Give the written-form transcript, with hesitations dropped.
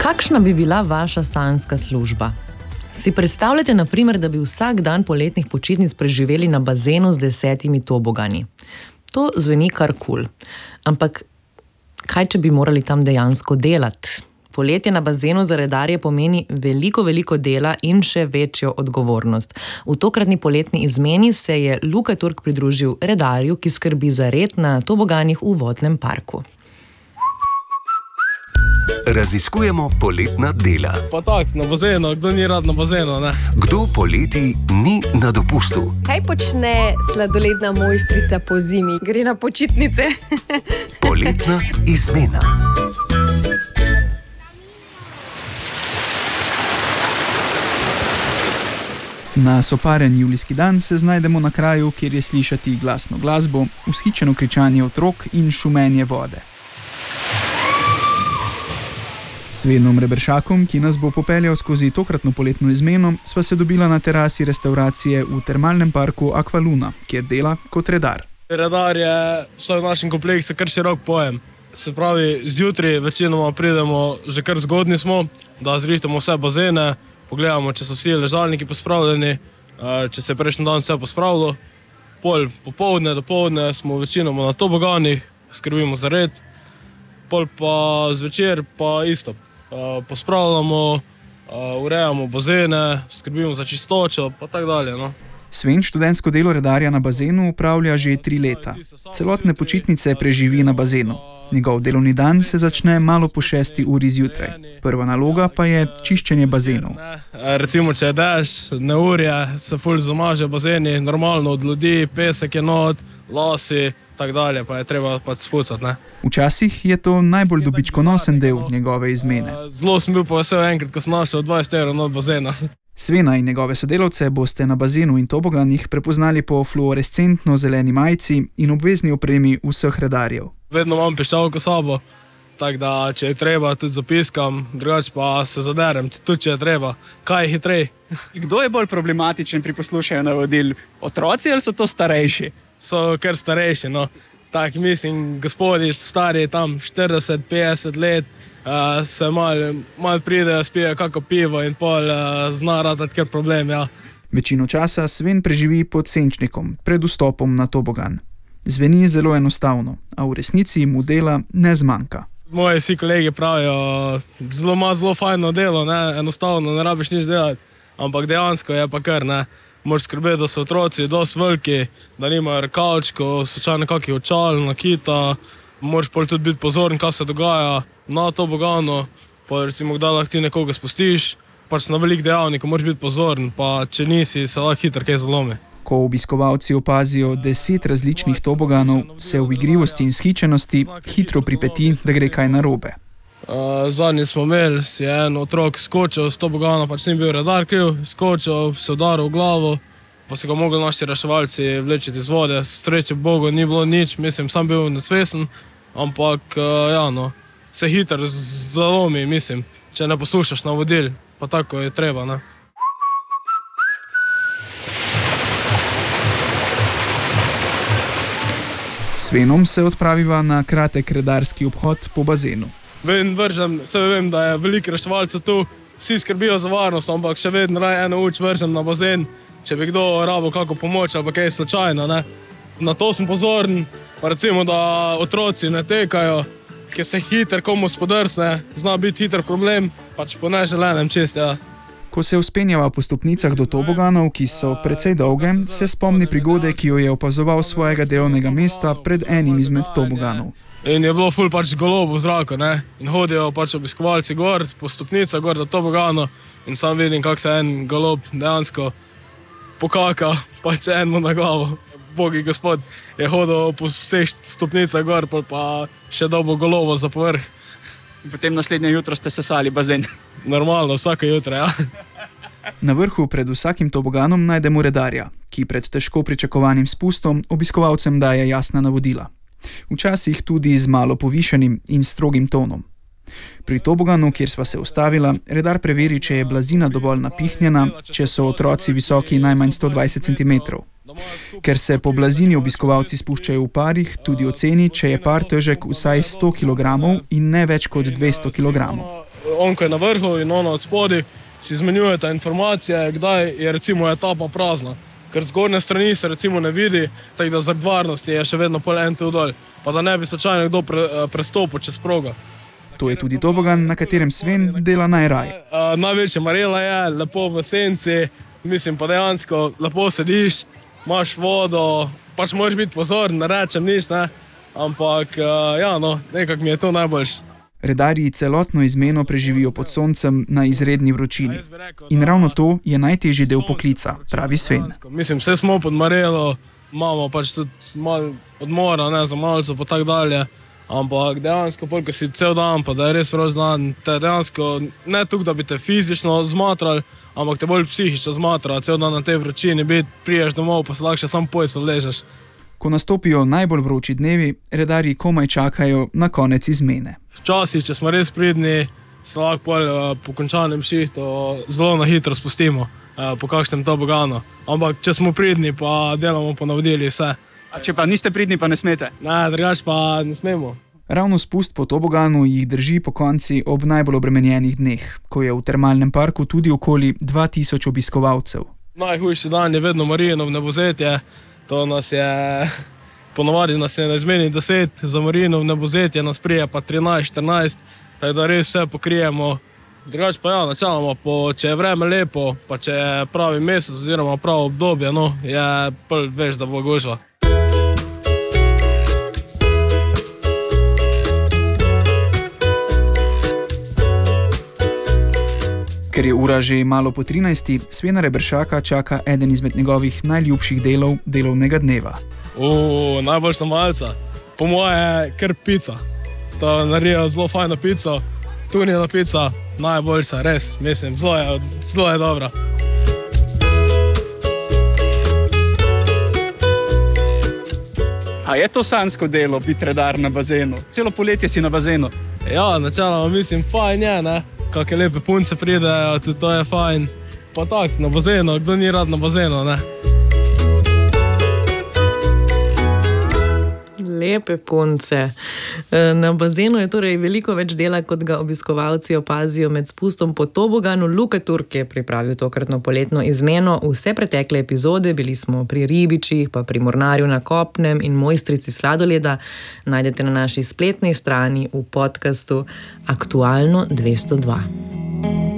Kakšna bi bila vaša sanjska služba? Si predstavljate, na primer, da bi vsak dan poletnih počitnic preživeli na bazenu z 10 tobogani. To zveni kar kul. Ampak kaj, če bi morali tam dejansko delati? Poletje na bazenu za redarje pomeni veliko dela in še večjo odgovornost. V tokratni poletni izmeni se je Luka Turk pridružil redarju, ki skrbi za red na toboganih v vodnem parku. Raziskujemo poletna dela. Pa tak, na bazenu, kdo ni rad na bazenu, ne? Kdo poleti ni na dopustu? Kaj počne sladoledna mojstrica po zimi? Gre na počitnice. Poletna izmena. Na soparen julijski dan se znajdemo na kraju, kjer je slišati glasno glasbo, vzhičeno kričanje otrok in šumenje vode. S Svenom Reberšakom, ki nas bo popeljal skozi tokratno poletno izmeno, sva se dobila na terasi restauracije v termalnem parku Aqualuna, kjer dela kot redar. Redar je v našem kompleksu kar širok pojem. Se pravi, zjutraj večinoma pridemo, že kar zgodni smo, da zrihtamo vse bazene, pogledamo, če so vsi ležalniki pospravljeni, če se je prejšnji dan vse pospravilo. Popoldne, dopoldne smo večinoma na toboganih, skrbimo za red. Pol pa zvečer pa isto. Pospravljamo, urejamo bazene, skrbimo za čistočo, pa tako dalje. No. Sven študentsko delo redarja na bazenu upravlja že 3 leta. Celotne počitnice preživi na bazenu. Njegov delovni dan se začne malo po 6 uri zjutraj. Prva naloga pa je čiščenje bazenov. Recimo, če je dež, neurje, se ful zamaže bazeni, normalno od ljudi, pesek je not, lasi, tako dalje, pa je treba spucati, ne. Včasih je to najbolj dobičkonosen del njegove izmene. Zelo sem bil pa vesel enkrat, ko sem našel 20 € not bazena. Svena in njegove sodelavce boste na bazenu in toboganih prepoznali po fluorescentno zeleni majici in obvezni opremi vseh redarjev. Vedno imam piščalko s sabo, tako da če je treba, tudi zapiskam, drugače pa se zaderem, tudi če je treba, kaj je hitrej. Kdo je bolj problematičen pri poslušanju navodil? Otroci ali so to starejši? So kar starejši, no. Tak, mislim, gospodi stari tam 40-50 let, se malo pridejo, spijo kako pivo in pol zna ratati kar problem, ja. Večino časa Sven preživi pod senčnikom, pred vstopom na tobogan. Zveni zelo enostavno, a v resnici mu dela ne zmanjka. Moji vsi kolegi pravijo, zelo fajno delo, ne, enostavno, ne rabiš nič delati, ampak dejansko je pa kar, ne. Moraš skrbeti, da so otroci dosti veliki, da nimajo rkavčkov, slučajno kakih očal, nakita, moraš pol tudi biti pozoren, kaj se dogaja na toboganu, pa recimo, kdaj lahko ti nekoga spustiš, pač na velik dejavnik, moraš biti pozoren, pa če nisi, se lahko hitro kaj zalomi. Ko obiskovalci opazijo 10 različnih toboganov, se v igrivosti in vzhičenosti hitro pripeti, da gre kaj narobe. Zadnji smo imeli, si je en otrok skočil s tobogana, pač ni bil redar kriv, skočil, se udaril v glavo, pa so ga mogli naši reševalci vlečiti iz vode. Sreče Bogu ni bilo nič, mislim, sam bil nesvesen, ampak ja, no, se hitro zalomi, mislim, če ne poslušaš navodil, pa tako je treba, ne. S Svenom se odpraviva na kratek redarski obhod po bazenu. Vem, da je veliko reševalcev tu, vsi skrbijo za varnost, ampak še vedno raje eno uč vržem na bazen, če bi kdo rabil kako pomoč ali pa kaj slučajno, ne. Na to sem pozoren, pa recimo, da otroci ne tekajo, ki se hitro komu spodrsne, zna biti hiter problem, pač po neželenem čist, ja. Ko se vzpenjava po stopnicah do toboganov, ki so precej dolge, se spomni prigode, ki jo je opazoval svojega delovnega mesta pred enim izmed toboganov. In je bilo ful pač golob v zraku, ne. In hodijo pač obiskovalci gor, po stopnicah gor do tobogano in sam vidim, kako se en golob dejansko pokaka, pač enemu na glavo. Bogi gospod je hodil po vseh stopnicah gor, pa še dobo golobo za povrh. In potem naslednje jutro ste sesali bazen. Normalno, vsake jutra, ja. Na vrhu pred vsakim toboganom najdemo redarja, ki pred težko pričakovanim spustom obiskovalcem daje jasna navodila. Včasih tudi z malo povišenim in strogim tonom. Pri toboganu, kjer sva se ustavila, redar preveri, če je blazina dovolj napihnjena, če so otroci visoki najmanj 120 cm. Ker se po blazini obiskovalci spuščajo v parih, tudi oceni, če je par težek vsaj 100 kg in ne več kot 200 kg. on, ko je na vrhu in ona od spodaj, si izmenjujeta informacije, kdaj je recimo etapa prazna. Ker zgornje strani se recimo ne vidi, tako da zaradi varnosti je še vedno pol en tu dol, pa da ne bi slučajno kdo prestopil čez progo. To je tudi tobogan, na katerem Sven dela najraje. Največja marela je, lepo v senci, mislim pa dejansko, lepo sediš, imaš vodo, pač moraš biti pozoren, ne rečem nič, ne, ampak ja, no, nekako mi je to najboljše. Redarji celotno izmeno preživijo pod soncem na izredni vročini. In ravno to je najtežji del poklica, pravi Sven. Mislim, vse smo pod marelo, imamo pač tudi malo odmora, ne, za malce pa tak dalje, ampak dejansko, ko si cel dan, pa da je res vroč dan, te dejansko ne tukaj, da bi te fizično zmatrali, ampak te bolj psihično zmatra, cel dan na tej vročini biti, priješ domov, pa se lahko še sam pojsel ležeš. Ko nastopijo najbolj vroči dnevi, redarji komaj čakajo na konec izmene. Včasih, če smo res pridni, se lahko po končanem šihtu zelo na hitro spustimo po kakšnem toboganu. Ampak če smo pridni, pa delamo po navodili vse. A če pa niste pridni, pa ne smete? Ne, drugače pa ne smemo. Ravno spust po toboganu jih drži po konci ob najbolj obremenjenih dneh, ko je v termalnem parku tudi okoli 2000 obiskovalcev. Najhujši dan je vedno Marijino vnebovzetje. To nas je, ponovadi nas je na izmeni 10, za Marijino vnebovzetje nas prije pa 13-14, tako da res vse pokrijemo. Drugače pa ja, načeloma, če je vreme lepo, pa če je pravi mesec oziroma pravo obdobje, no, je veš, da bo gužva. Ker je ura že malo po 13, Svena Reberšaka čaka eden izmed njegovih najljubših delov delovnega dneva. Najboljša malca. Po moje je kar pica. To naredijo zelo fajno pico, tunjena pica, najboljša, res, mislim, zelo je dobra. A je to sanjsko delo biti redar na bazenu? Celo poletje si na bazenu. Ja, načeloma mislim, fajn je, ne? Kakšne lepe punce pridejo, tudi to je fajn. Pa tak, na bazenu, kdo ni rad na bazenu, ne? Lepe punce. Na bazenu je torej veliko več dela, kot ga obiskovalci opazijo med spustom po toboganu. Luka Turk je pripravil tokratno poletno izmeno. Vse pretekle epizode, bili smo pri ribičih, pa pri mornarju na kopnem in mojstrici sladoleda, najdete na naši spletni strani v podcastu Aktualno 202.